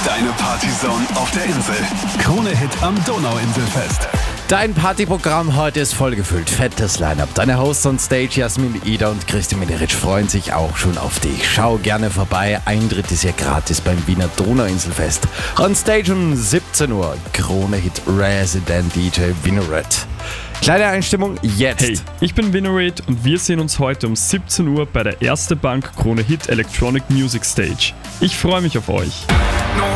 Deine Partyzone auf der Insel. Krone-Hit am Donauinselfest. Dein Partyprogramm heute ist vollgefüllt. Fettes Line-Up. Deine Hosts on Stage, Jasmin Ida und Christian Mederitsch, freuen sich auch schon auf dich. Schau gerne vorbei. Eintritt ist ja gratis beim Wiener Donauinselfest. On Stage um 17 Uhr. Krone-Hit Resident DJ Winnored. Kleine Einstimmung jetzt. Hey, ich bin Winnored und wir sehen uns heute um 17 Uhr bei der Erste Bank Krone Hit Electronic Music Stage. Ich freue mich auf euch.